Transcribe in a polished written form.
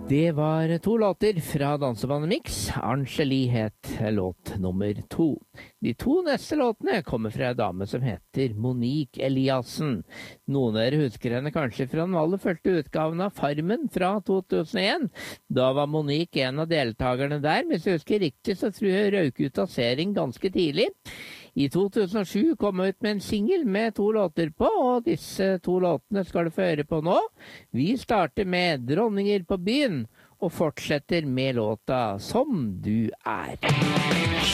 Det var to låter fra Dansebandet Mix. Angeli het låt nummer 2. De to neste låtene kommer fra en dame som heter Monique Eliassen. Noen av dere husker henne kanskje fra den aller første utgaven av Farmen fra 2001. Da var Monique en av deltakerne der, hvis jeg husker riktig så tror jeg røyk ut av serien ganske tidlig. I 2007 kom hun ut med en single med 2 låter på, og disse 2 låtene skal du få høre på nå. Vi starter med Dronninger på byen, og fortsetter med låta Som du er.